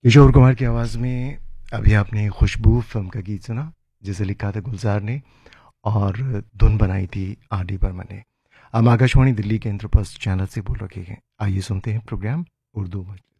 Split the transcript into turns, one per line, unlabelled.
किशोर कुमार की आवाज़ में अभी आपने खुशबू फ़िल्म का गीत सुना, जिसे लिखा था गुलज़ार ने और धुन बनाई थी आर डी बर्मन ने। हम आकाशवाणी दिल्ली के इंद्रप्रस्थ चैनल से बोल रहे हैं। आइए सुनते हैं प्रोग्राम उर्दू में।